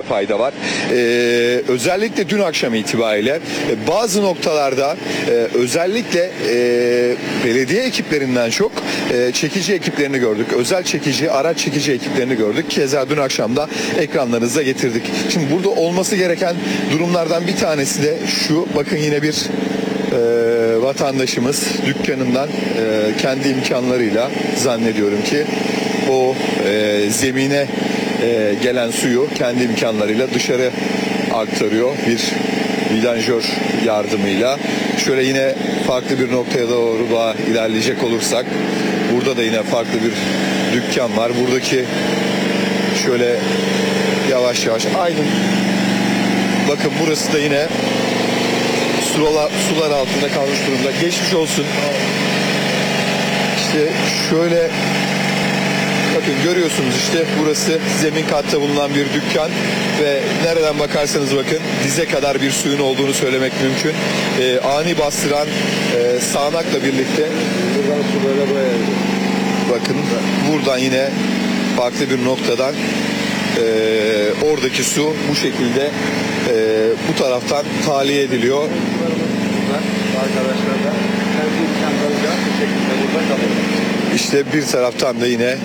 fayda var. Özellikle dün akşam itibariyle bazı noktalarda özellikle belediye ekiplerinden çok çekici ekiplerini gördük. Özel çekici, araç çekici ekiplerini gördük. Keza dün akşam da ekranlarınıza getirdik. Şimdi burada olması gereken durumlardan bir tanesi de şu. Bakın yine bir vatandaşımız dükkanından kendi imkanlarıyla zannediyorum ki o zemine gelen suyu kendi imkanlarıyla dışarı aktarıyor bir vidanjör yardımıyla. Şöyle yine farklı bir noktaya doğru daha ilerleyecek olursak burada da yine farklı bir dükkan var. Buradaki şöyle yavaş yavaş Aydın, bakın burası da yine sular altında kalmış durumda. Geçmiş olsun. İşte şöyle bakın görüyorsunuz, işte burası zemin katta bulunan bir dükkan ve nereden bakarsanız bakın dize kadar bir suyun olduğunu söylemek mümkün. Ani bastıran sağanakla birlikte buradan su böyle buraya. Bakın buradan yine farklı bir noktadan oradaki su bu şekilde bu taraftan tahliye ediliyor. Arkadaşlar da kendi imkanlarıyla bu şekilde burada kalıyor. İşte bir taraftan da yine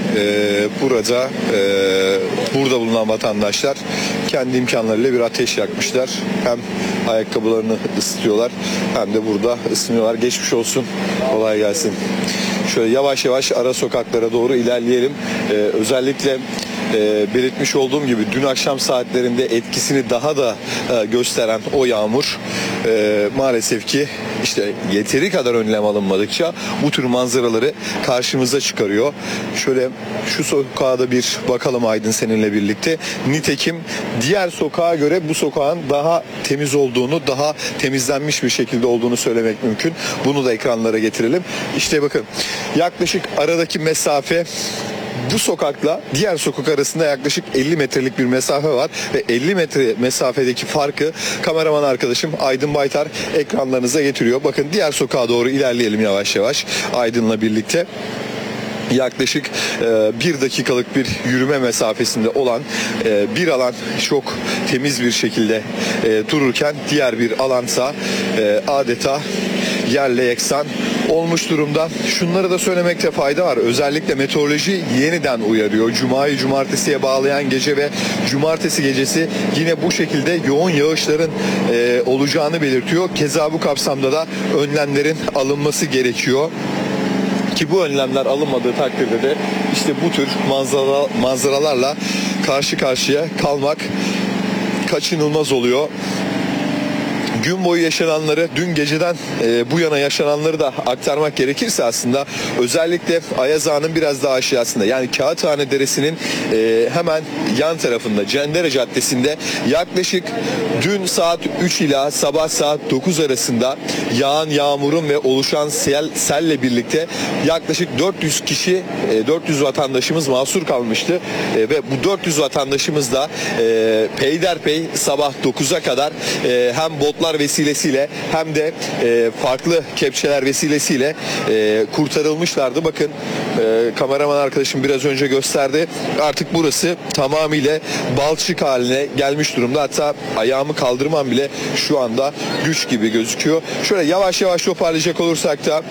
burada bulunan vatandaşlar kendi imkanlarıyla bir ateş yakmışlar. Hem ayakkabılarını ısıtıyorlar hem de burada ısınıyorlar. Geçmiş olsun. Kolay gelsin. Şöyle yavaş yavaş ara sokaklara doğru ilerleyelim. Özellikle belirtmiş olduğum gibi dün akşam saatlerinde etkisini daha da gösteren o yağmur maalesef ki işte yeteri kadar önlem alınmadıkça bu tür manzaraları karşımıza çıkarıyor. Şöyle şu sokağa da bir bakalım Aydın seninle birlikte. Nitekim diğer sokağa göre bu sokağın daha temiz olduğunu, daha temizlenmiş bir şekilde olduğunu söylemek mümkün. Bunu da ekranlara getirelim. İşte bakın yaklaşık aradaki mesafe bu sokakla diğer sokak arasında yaklaşık 50 metrelik bir mesafe var ve 50 metre mesafedeki farkı kameraman arkadaşım Aydın Baytar ekranlarınıza getiriyor. Bakın diğer sokağa doğru ilerleyelim yavaş yavaş Aydın'la birlikte. Yaklaşık 1 dakikalık bir yürüme mesafesinde olan bir alan çok temiz bir şekilde dururken diğer bir alansa adeta yerle yeksan olmuş durumda. Şunları da söylemekte fayda var. Özellikle meteoroloji yeniden uyarıyor. Cuma'yı cumartesiye bağlayan gece ve cumartesi gecesi yine bu şekilde yoğun yağışların olacağını belirtiyor. Keza bu kapsamda da önlemlerin alınması gerekiyor. Ki bu önlemler alınmadığı takdirde de işte bu tür manzaralarla karşı karşıya kalmak kaçınılmaz oluyor. Gün boyu yaşananları, dün geceden bu yana yaşananları da aktarmak gerekirse aslında özellikle Ayaz Ağa'nın biraz daha aşağısında, yani Kağıthane Deresi'nin hemen yan tarafında Cendere Caddesi'nde yaklaşık dün saat 3 ila sabah saat 9 arasında yağan yağmurun ve oluşan selle birlikte yaklaşık 400 kişi, 400 vatandaşımız mahsur kalmıştı ve bu 400 vatandaşımız da peyderpey sabah 9'a kadar hem botlar vesilesiyle hem de farklı kepçeler vesilesiyle kurtarılmışlardı. Bakın kameraman arkadaşım biraz önce gösterdi. Artık burası tamamıyla balçık haline gelmiş durumda. Hatta ayağımı kaldırmam bile şu anda güç gibi gözüküyor. Şöyle yavaş yavaş toparlayacak olursak da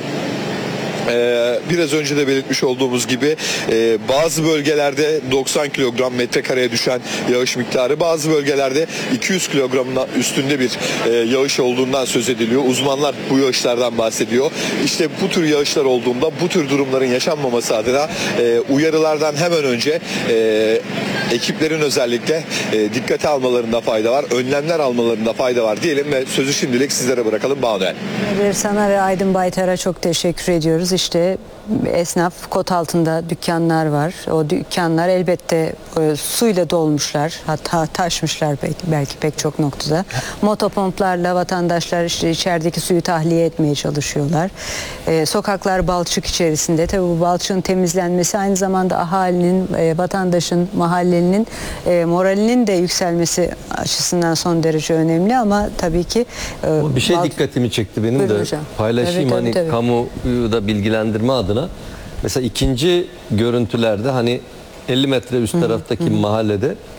biraz önce de belirtmiş olduğumuz gibi bazı bölgelerde 90 kilogram metrekareye düşen yağış miktarı, bazı bölgelerde 200 kilogramın üstünde bir yağış olduğundan söz ediliyor. Uzmanlar bu yağışlardan bahsediyor. İşte bu tür yağışlar olduğunda bu tür durumların yaşanmaması adına uyarılardan hemen önce ekiplerin özellikle dikkate almalarında fayda var. Önlemler almalarında fayda var diyelim ve sözü şimdilik sizlere bırakalım. Banu. Sana ve Aydın Baytar'a çok teşekkür ediyoruz. İşte esnaf, kot altında dükkanlar var. O dükkanlar elbette suyla dolmuşlar. Hatta taşmışlar belki pek çok noktada. Motopomplarla vatandaşlar işte içerideki suyu tahliye etmeye çalışıyorlar. Sokaklar balçık içerisinde. Tabii bu balçığın temizlenmesi aynı zamanda ahalinin, vatandaşın, mahallenin moralinin de yükselmesi açısından son derece önemli ama tabii ki bir şey dikkatimi çekti benim de hocam. paylaşayım, Evet, tabii. kamuyu da bilgilendirme adına. Mesela ikinci görüntülerde hani 50 metre üst taraftaki mahallede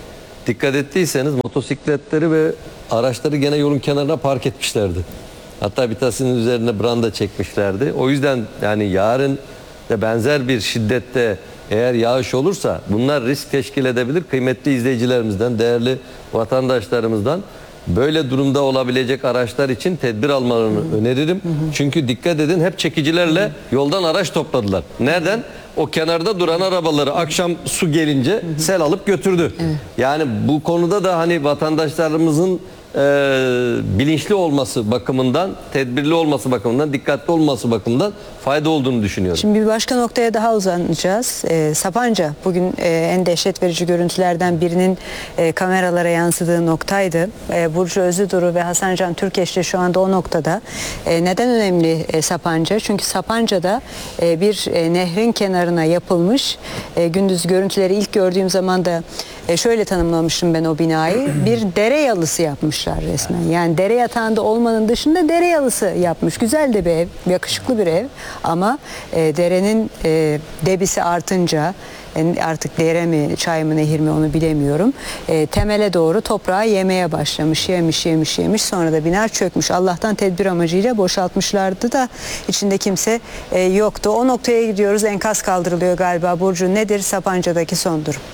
dikkat ettiyseniz motosikletleri ve araçları gene yolun kenarına park etmişlerdi. Hatta bir tanesinin üzerine branda çekmişlerdi. O yüzden yani yarın da benzer bir şiddette eğer yağış olursa bunlar risk teşkil edebilir. Kıymetli izleyicilerimizden, değerli vatandaşlarımızdan böyle durumda olabilecek araçlar için tedbir almalarını öneririm. Çünkü dikkat edin, hep çekicilerle yoldan araç topladılar. Neden? O kenarda duran arabaları akşam su gelince sel alıp götürdü. Yani bu konuda da hani vatandaşlarımızın bilinçli olması bakımından, tedbirli olması bakımından, dikkatli olması bakımından fayda olduğunu düşünüyorum. Şimdi bir başka noktaya daha uzanacağız. Sapanca bugün en dehşet verici görüntülerden birinin kameralara yansıdığı noktaydı. Burcu Özüduru ve Hasan Can Türkeş de şu anda o noktada. Neden önemli Sapanca? Çünkü Sapanca'da bir nehrin kenarına yapılmış. Gündüz görüntüleri ilk gördüğüm zaman da şöyle tanımlamıştım ben o binayı. Bir dere yalısı yapmışlar resmen. Yani dere yatağında olmanın dışında dere yalısı yapmış. Güzel de bir ev, yakışıklı bir ev. Ama derenin debisi artınca, artık dere mi, çay mı, nehir mi onu bilemiyorum. Temele doğru toprağı yemeye başlamış. Yemiş. Sonra da bina çökmüş. Allah'tan tedbir amacıyla boşaltmışlardı da içinde kimse yoktu. O noktaya gidiyoruz. Enkaz kaldırılıyor galiba. Burcu, nedir Sapanca'daki son durum?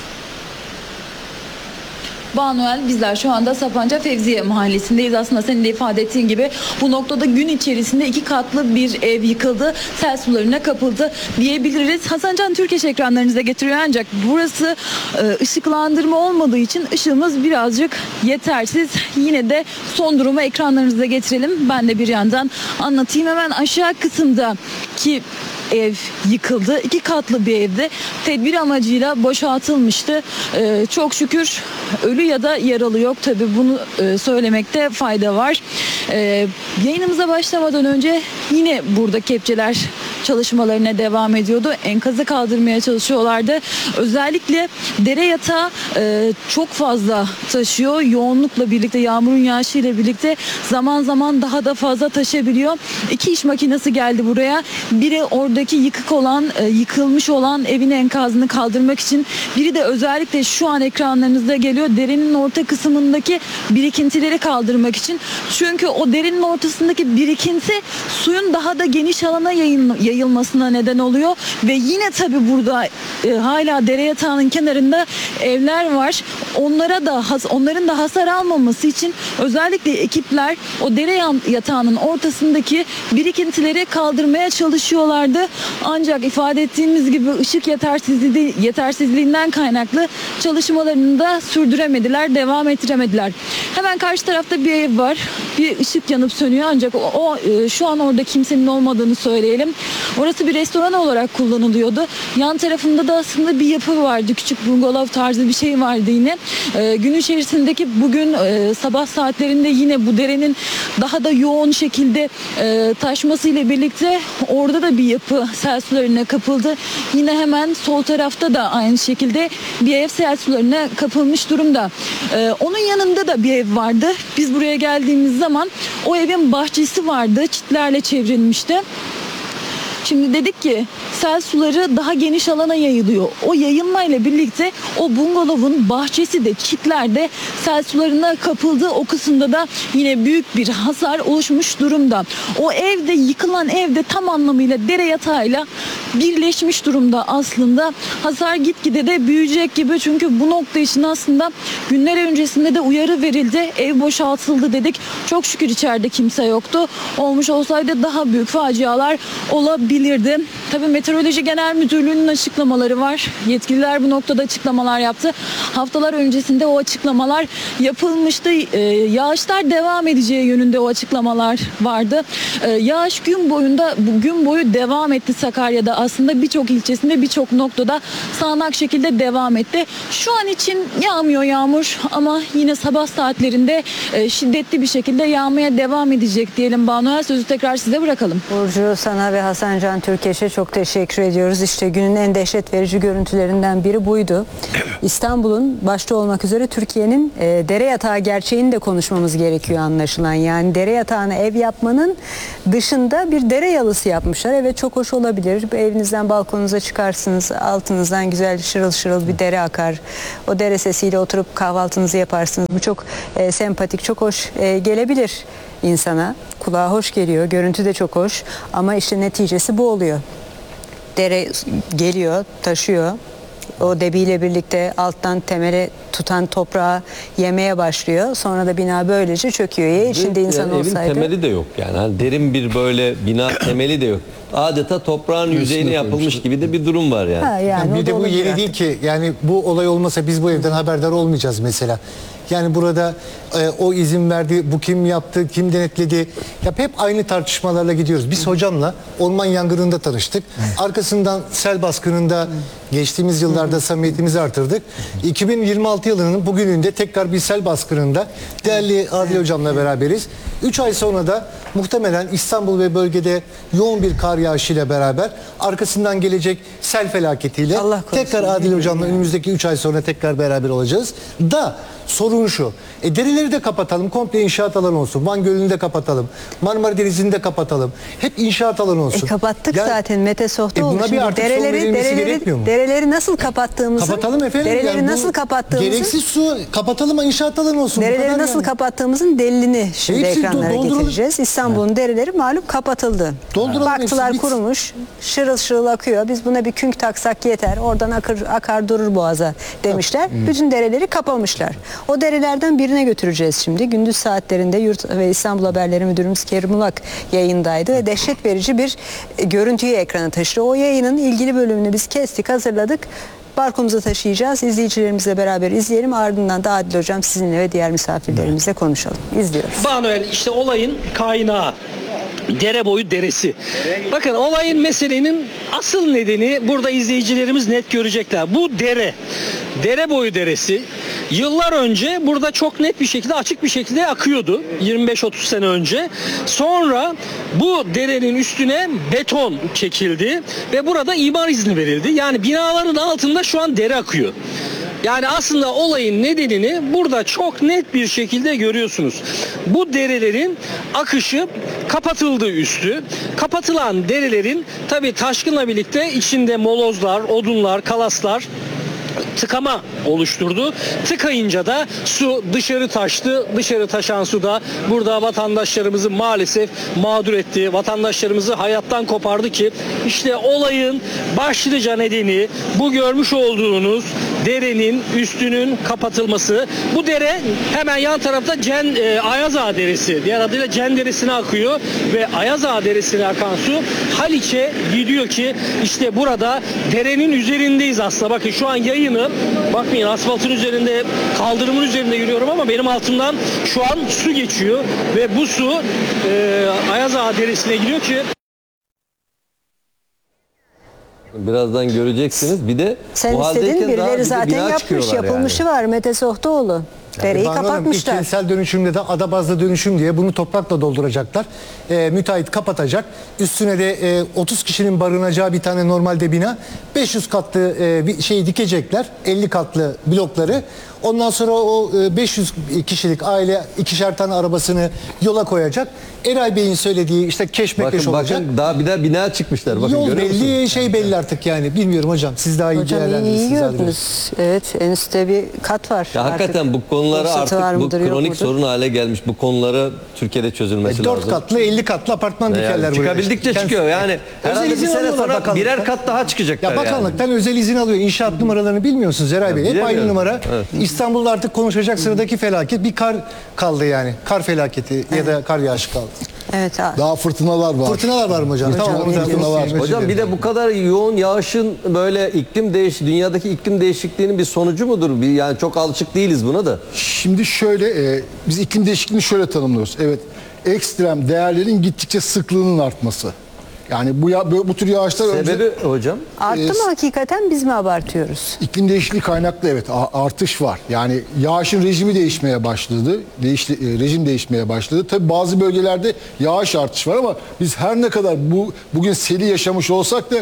Banuel, bizler şu anda Sapanca Fevziye Mahallesi'ndeyiz. Aslında senin de ifade ettiğin gibi bu noktada gün içerisinde 2 katlı bir ev yıkıldı. Sel sularına kapıldı diyebiliriz. Hasan Can Türkeş ekranlarınıza getiriyor ancak burası ışıklandırma olmadığı için ışığımız birazcık yetersiz. Yine de son durumu ekranlarınıza getirelim. Ben de bir yandan anlatayım. Hemen aşağı kısımdaki ev yıkıldı. 2 katlı bir evde tedbir amacıyla boşaltılmıştı. Çok şükür ölü ya da yaralı yok. Tabii bunu söylemekte fayda var. Yayınımıza başlamadan önce yine burada kepçeler çalışmalarına devam ediyordu. Enkazı kaldırmaya çalışıyorlardı. Özellikle dere yatağı çok fazla taşıyor. Yoğunlukla birlikte, yağmurun yağışıyla birlikte zaman zaman daha da fazla taşıyabiliyor. 2 iş makinesi geldi buraya. Biri oradaki yıkılmış olan evin enkazını kaldırmak için, biri de özellikle şu an ekranlarınızda geliyor, derenin orta kısmındaki birikintileri kaldırmak için. Çünkü o derenin ortasındaki birikinti suyun daha da geniş alana yayılmasına neden oluyor ve yine tabii burada hala dere yatağının kenarında evler var. Onların da hasar almaması için özellikle ekipler o dere yatağının ortasındaki birikintileri kaldırmaya çalışıyorlardı. Ancak ifade ettiğimiz gibi ışık yetersizliğinden kaynaklı çalışmalarını da sürdüremediler, devam ettiremediler. Hemen karşı tarafta bir ev var. Bir ışık yanıp sönüyor ancak şu an orada kimsenin olmadığını söyleyelim. Orası bir restoran olarak kullanılıyordu. Yan tarafında da aslında bir yapı vardı. Küçük bungalov tarzı bir şey vardı yine. Gün içerisindeki bugün sabah saatlerinde yine bu derenin daha da yoğun şekilde taşmasıyla birlikte orada da bir yapı sel sularına kapıldı. Yine hemen sol tarafta da aynı şekilde bir ev sel sularına kapılmış durumda. Onun yanında da bir ev vardı. Biz buraya geldiğimiz zaman o evin bahçesi vardı. Çitlerle çevrilmişti. Şimdi dedik ki sel suları daha geniş alana yayılıyor. O yayılmayla birlikte o bungalovun bahçesi de, çitler de sel sularına kapıldı. O kısımda da yine büyük bir hasar oluşmuş durumda. O evde, yıkılan evde tam anlamıyla dere yatağıyla birleşmiş durumda aslında. Hasar gitgide de büyüyecek gibi, çünkü bu nokta için aslında günler öncesinde de uyarı verildi. Ev boşaltıldı dedik. Çok şükür içeride kimse yoktu. Olmuş olsaydı daha büyük facialar olabilirdi. Tabii Meteoroloji Genel Müdürlüğü'nün açıklamaları var. Yetkililer bu noktada açıklamalar yaptı. Haftalar öncesinde o açıklamalar yapılmıştı. Yağışlar devam edeceği yönünde o açıklamalar vardı. Yağış gün boyu devam etti Sakarya'da. Aslında birçok ilçesinde, birçok noktada sağanak şekilde devam etti. Şu an için yağmıyor yağmur ama yine sabah saatlerinde şiddetli bir şekilde yağmaya devam edecek diyelim Banuel. Sözü tekrar size bırakalım. Burcu, sana ve Hasan Can Türkeş'e çok çok teşekkür ediyoruz. İşte günün en dehşet verici görüntülerinden biri buydu. İstanbul'un başta olmak üzere Türkiye'nin dere yatağı gerçeğini de konuşmamız gerekiyor anlaşılan. Yani dere yatağına ev yapmanın dışında bir dere yalısı yapmışlar. Evet, çok hoş olabilir. Evinizden balkonunuza çıkarsınız. Altınızdan güzel şırıl şırıl bir dere akar. O dere sesiyle oturup kahvaltınızı yaparsınız. Bu çok sempatik, çok hoş gelebilir insana. Kulağa hoş geliyor. Görüntü de çok hoş. Ama işte neticesi bu oluyor. Dere geliyor, taşıyor. O debiyle birlikte alttan temele tutan toprağı yemeye başlıyor. Sonra da bina böylece çöküyor. Ya içinde insan Yani olsaydı. evin temeli de yok yani. Hani derin bir böyle bina temeli de yok. Adeta toprağın yüzeyine yapılmış gibi de bir durum var yani. Ha, yani Yani o bir da de bu olabilir yeni artık. değil ki. Yani bu olay olmasa biz bu evden haberdar olmayacağız mesela. Yani burada o izin verdi, bu kim yaptı, kim denetledi. Ya hep aynı tartışmalarla gidiyoruz. Biz hocamla orman yangınında tanıştık. Arkasından sel baskınında geçtiğimiz yıllarda samimiyetimizi artırdık. 2026 yılının bugününde tekrar bir sel baskınında değerli Adil hocamla beraberiz. 3 ay sonra da muhtemelen İstanbul ve bölgede yoğun bir kar yağışıyla beraber arkasından gelecek sel felaketiyle Allah korusun. tekrar Adil hocamla önümüzdeki 3 ay sonra tekrar beraber olacağız. Da sorun şu. Dereleri de kapatalım. Komple inşaat alanı olsun. Van Gölü'nü de kapatalım. Marmara Denizi'ni de kapatalım. Hep inşaat alanı olsun. Kapattık Ya, zaten Mete Sohtoğlu. buna bir Şimdi artık son verilmesi gerekmiyor mu? dereleri nasıl kapattığımızı, Kapatalım efendim. dereleri Yani bu nasıl kapattığımızı, gereksiz su kapatalım, inşaat alanı olsun. Bu dereleri kadar nasıl yani. kapattığımızın delilini şimdi Hepsi ekranlara dolduralım. getireceğiz. İstanbul'un dereleri malum kapatıldı. Dolduralım, Baktılar hepsi kurumuş, şırıl şırıl akıyor. Biz buna bir künk taksak yeter. Oradan akar durur boğaza demişler. Bütün dereleri kapamışlar. O derelerden birine götüreceğiz şimdi. Gündüz saatlerinde Yurt ve İstanbul Haberleri Müdürümüz Kerim Ulak yayındaydı ve dehşet verici bir görüntüyü ekrana taşıdı. O yayının ilgili bölümünü biz kestik, hazırladık. Balkonumuza taşıyacağız. İzleyicilerimizle beraber izleyelim. Ardından da Adil Hocam sizinle ve diğer misafirlerimizle konuşalım. İzliyoruz. Manuel işte olayın kaynağı. Dere boyu deresi. Bakın olayın meselenin asıl nedeni burada izleyicilerimiz net görecekler. Bu dere. Dere boyu deresi. Yıllar önce burada çok net bir şekilde açık bir şekilde akıyordu. 25-30 sene önce. Sonra bu derenin üstüne beton çekildi ve burada imar izni verildi. Yani binaların altında şu an dere akıyor. Yani aslında olayın nedenini burada çok net bir şekilde görüyorsunuz. Bu derelerin akışı kapatıldı üstü. Kapatılan derelerin tabii taşkınla birlikte içinde molozlar, odunlar, kalaslar tıkama oluşturdu. Tıkayınca da su dışarı taştı. Dışarı taşan su da burada vatandaşlarımızı maalesef mağdur etti. Vatandaşlarımızı hayattan kopardı ki işte olayın başlıca nedeni bu görmüş olduğunuz derenin üstünün kapatılması. Bu dere hemen yan tarafta Ayaz Ağa Deresi, diğer adıyla Cen Deresi'ne akıyor ve Ayaz Ağa Deresi'ne akan su Haliç'e gidiyor ki işte burada derenin üzerindeyiz aslında. Bakın şu an yayını, bakmayın asfaltın üzerinde, kaldırımın üzerinde yürüyorum ama benim altımdan şu an su geçiyor ve bu su Ayaz Ağa Deresi'ne gidiyor ki Birazdan göreceksiniz. Bir de Sen bu istedin, haldeyken daha birileri bir de zaten bina yapmış, çıkıyorlar yapılmışı yani. var Mete Sohtoğlu. Dereyi Banu Hanım, kapatmışlar. ilk kentsel dönüşümde de ada bazlı dönüşüm diye bunu toprakla dolduracaklar. Müteahhit kapatacak. Üstüne de 30 kişinin barınacağı bir tane normalde bina. 500 katlı bir şeyi dikecekler. 50 katlı blokları. Ondan sonra o 500 kişilik aile ikişer tane arabasını yola koyacak. Eray Bey'in söylediği işte keşmekeş olacak. Bakın daha bir de bina çıkmışlar. Bakın Yol görüyor musunuz? belli, şey belli artık yani. Bilmiyorum hocam. Siz daha iyi Hocam iyi değerlendirirsiniz. Adil Bey. gördünüz. Evet, en üstte bir kat var. Ya hakikaten bu konulara ruhsatı var artık bu mıdır, yok kronik mudur? sorun hale gelmiş. Bu konulara Türkiye'de çözülmesi 4 lazım. katlı 50 katlı apartman Yani dikerler buraya. çıkabildikçe Kendisi- çıkıyor. Yani herhalde bir izin sene alıyorlar sonra bakanlıktan. birer kat daha çıkacaklar Ya bakanlıktan özel izin alıyor. İnşaat numaralarını bilmiyorsunuz Eray Bey. Hep aynı bilemiyorum. numara. Evet. İstanbul'da artık konuşacak sıradaki felaket bir kar kaldı yani. Kar felaketi ya da kar yağışı kaldı. Evet abi. Daha fırtınalar var. Fırtınalar var mı hocam? Tamam. ne onu da diyorsun? Fırtınalar. Hocam bir de bu kadar yoğun yağışın böyle dünyadaki iklim değişikliğinin bir sonucu mudur? Yani çok alışık değiliz buna da. Şimdi şöyle biz iklim değişikliğini şöyle tanımlıyoruz. Evet, ekstrem değerlerin gittikçe sıklığının artması. Yani bu tür yağışlar önce Sebebi hocam? Arttı mı hakikaten, biz mi abartıyoruz? iklim değişikliği kaynaklı evet artış var. Yani yağışın rejimi değişmeye başladı. Rejim değişmeye başladı. Tabii bazı bölgelerde yağış artış var ama biz her ne kadar bugün seli yaşamış olsak da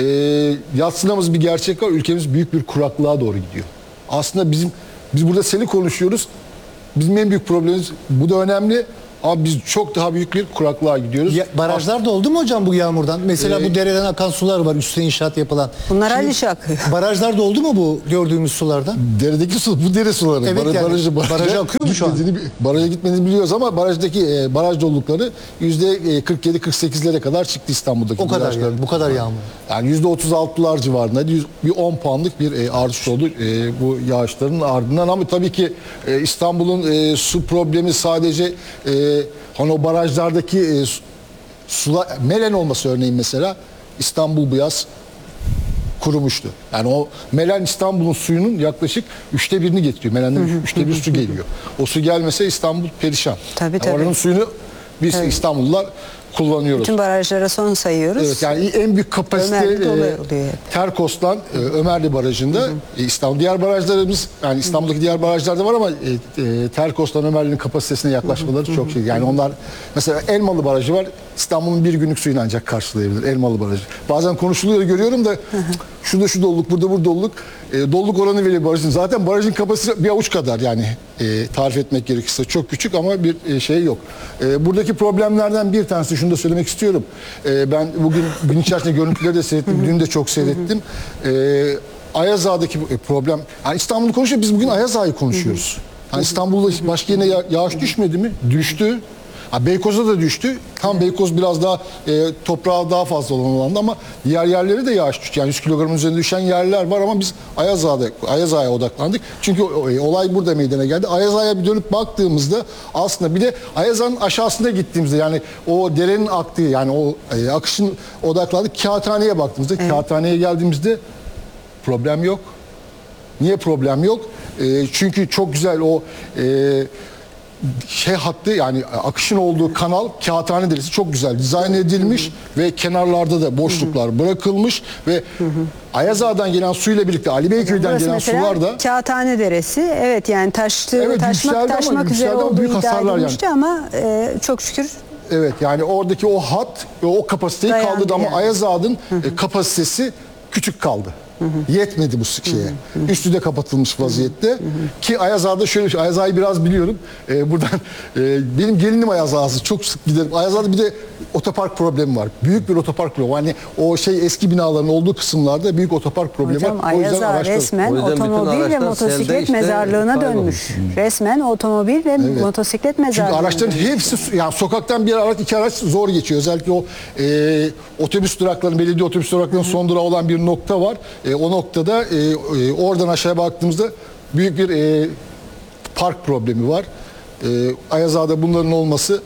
yadsınamız bir gerçek var. Ülkemiz büyük bir kuraklığa doğru gidiyor. Aslında biz burada seli konuşuyoruz. Bizim en büyük problemimiz bu da önemli. Ama biz çok daha büyük bir kuraklığa gidiyoruz. Barajlar da oldu mu hocam bu yağmurdan? Mesela bu dereden akan sular var, üstüne inşaat yapılan. Bunlar Şimdi Haliç'e akıyor. Barajlar da oldu mu bu gördüğümüz sulardan? Deredeki su, bu dere suları. Evet, yani baraja akıyor mu şu an? Baraja gitmediğini biliyoruz ama barajdaki baraj dolulukları %47-48'lere kadar çıktı İstanbul'daki. O kadar barajların. yani, bu kadar yağmur. Yani %36'lar civarında bir 10 puanlık bir artış oldu bu yağışların ardından. Ama tabii ki İstanbul'un su problemi sadece hani o barajlardaki sular, Melen olması örneğin mesela İstanbul bu yaz kurumuştu. Yani o Melen İstanbul'un suyunun yaklaşık 1/3'ünü getiriyor. Melen'den 1/3 su geliyor. O su gelmese İstanbul perişan. Tabii, Yani tabii. oranın suyunu biz İstanbullular kullanıyoruz. Bütün barajlara son sayıyoruz. Evet, yani en büyük kapasite Ömerli dolu oluyor hep. Terkos'tan Ömerli Barajı'nda İstanbul. Diğer barajlarımız yani İstanbul'daki diğer barajlarda var ama Terkos'tan Ömerli'nin kapasitesine yaklaşmaları çok şey. Yani onlar mesela Elmalı Barajı var. İstanbul'un bir günlük suyunu ancak karşılayabilir Elmalı Barajı. Bazen konuşuluyor görüyorum da şurada şu doluluk, burada bu doluluk. Doluluk oranı veriyor barajın. Zaten barajın kapasitesi bir avuç kadar yani tarif etmek gerekirse çok küçük ama bir şey yok. Buradaki problemlerden bir tanesi şunu da söylemek istiyorum. Ben bugün gün içerisinde görüntüleri de seyrettim. Dün de çok seyrettim. Ayaz Ağa'daki problem. Yani İstanbul'u konuşuyor. Biz bugün Ayaz Ağa'yı konuşuyoruz. Yani İstanbul'da başka yerine yağış düşmedi mi? Düştü. Beykoz'da da düştü. Tam Beykoz biraz daha toprağı daha fazla olan alanda ama diğer yerlere de yağış düştü. Yani 100 kilogramın üzerinde düşen yerler var ama biz Ayaz Ağa'ya odaklandık. Çünkü olay burada meydana geldi. Ayaz Ağa'ya bir dönüp baktığımızda aslında bir de Ayaz Ağa'nın aşağısına gittiğimizde yani o derenin aktığı yani o akışın odaklandık. Kağıthane'ye baktığımızda Kağıthane'ye geldiğimizde problem yok. Niye problem yok? Çünkü çok güzel o hattı yani akışın olduğu kanal Kağıthane Deresi çok güzel dizayn edilmiş ve kenarlarda da boşluklar bırakılmış ve Ayaz Ağa'dan gelen suyla birlikte Ali Beyköy'den Burası gelen mesela sular da Kağıthane Deresi. Evet yani Evet, taşmak üzere ama olduğu büyük iddia hasarlar edilmişti ama çok şükür evet yani oradaki o hat ve o kapasiteyi Dayandı kaldırdı ama yani. Ayaz Ağa'nın kapasitesi küçük kaldı. Yetmedi bu şeye. Üstü de kapatılmış vaziyette. Ki Ayaz Ağa'da şöyle bir şey. Ayaz Ağa'yı biraz biliyorum. Buradan benim gelinim Ayaz Ağa'sı. Çok sık giderim. Ayaz Ağa'da bir de otopark problemi var. Büyük bir otopark problemi. Hani o eski binaların olduğu kısımlarda büyük otopark problemi hocam var. O yüzden Ayaz Ağa araçlar- resmen O yüzden bütün otomobil ve araçlar motosiklet selde işte mezarlığına kaybolmuş. dönmüş. Resmen otomobil ve motosiklet Çünkü mezarlığına araçların dönmüş. hepsi yani sokaktan bir araç iki araç zor geçiyor. Özellikle o otobüs duraklarının belediye otobüs duraklarının son durağı olan bir nokta var. O noktada oradan aşağıya baktığımızda büyük bir park problemi var. Ayaz Ağa'da bunların olması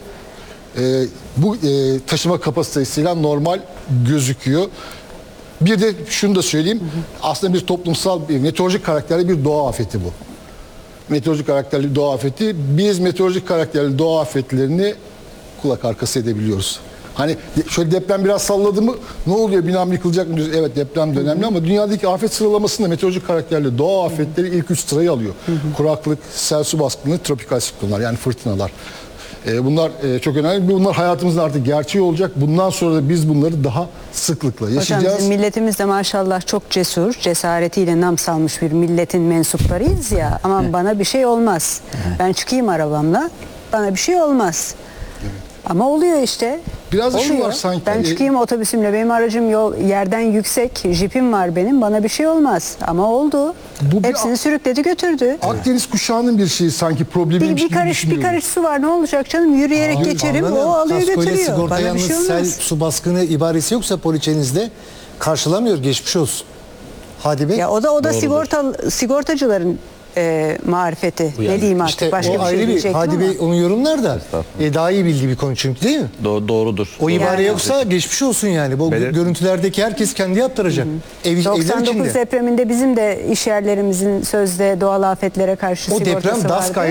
bu taşıma kapasitesiyle normal gözüküyor. Bir de şunu da söyleyeyim. Aslında bir toplumsal, meteorolojik karakterli bir doğa afeti bu. Meteorolojik karakterli bir doğa afeti. Biz meteorolojik karakterli doğa afetlerini kulak arkası edebiliyoruz. Hani şöyle deprem biraz salladı mı ne oluyor binam yıkılacak mı diyoruz. Evet deprem de önemli ama dünyadaki afet sıralamasında meteorolojik karakterli doğa afetleri ilk 3 sırayı alıyor. Kuraklık, sel su baskını, tropikal siklonlar yani fırtınalar. Bunlar çok önemli. Bunlar hayatımızın artık gerçeği olacak. Bundan sonra da biz bunları daha sıklıkla yaşayacağız. Hocam bizim milletimiz de maşallah çok cesur, cesaretiyle nam salmış bir milletin mensuplarıyız ya. Aman bana bir şey olmaz. Ben çıkayım arabamla, bana bir şey olmaz. Ama oluyor işte. Biraz da şu Oluyor. var sanki. Ben çıkayım otobüsümle, benim aracım yerden yüksek, jipim var benim, bana bir şey olmaz. Ama oldu. Bu bir- Hepsini sürükledi götürdü. Akdeniz kuşağının bir şeyi sanki problemiymiş Bir gibi karış düşünüyorum. su var, ne olacak canım, yürüyerek geçerim, o alıyor Kaskoyla götürüyor. sigorta Bana bir yalnız şey sel olmaz. su baskını ibaresi yoksa poliçenizde karşılamıyor, geçmiş olsun. Hadi Bey. Ya o da sigortacıların marifeti. Ne diyeyim artık, İşte başka o bir şey ayrı bir diyecektim Hadi ama. Bey onu yorumlar da daha iyi bildiği bir konu çünkü değil mi? Doğrudur. O ibare Yani- yoksa geçmiş olsun yani. Bu görüntülerdeki herkes kendi yaptıracak. Evler 99 içinde. depreminde bizim de iş yerlerimizin sözde doğal afetlere karşı O sigortası deprem DASK vardı. ayrı.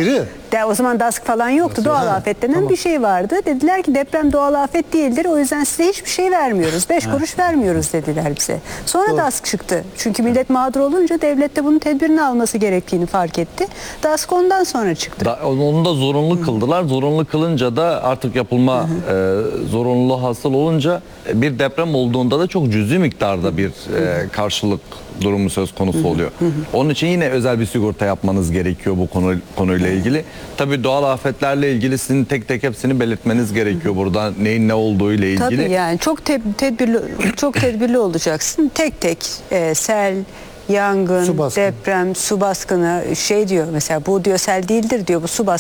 O zaman DASK falan yoktu. Doğal afet denen bir şey vardı. Dediler ki deprem doğal afet değildir. O yüzden size hiçbir şey vermiyoruz. 5 kuruş vermiyoruz dediler bize. Sonra DASK çıktı. Çünkü millet mağdur olunca devlet de bunun tedbirini alması gerektiğini fark etti. DASK ondan sonra çıktı. Onu da zorunlu kıldılar. Zorunlu kılınca da artık yapılma zorunluluğu hasıl olunca bir deprem olduğunda da çok cüzi miktarda bir karşılık durumu söz konusu oluyor. Onun için yine özel bir sigorta yapmanız gerekiyor bu konuyla ilgili. Tabii doğal afetlerle ilgili sizin tek tek hepsini belirtmeniz gerekiyor burada neyin ne olduğu ile ilgili. Tabii yani çok tedbirli olacaksın. Tek tek sel, yangın, Su baskını. deprem, su baskını diyor mesela bu diyor sel değildir diyor bu su baskını.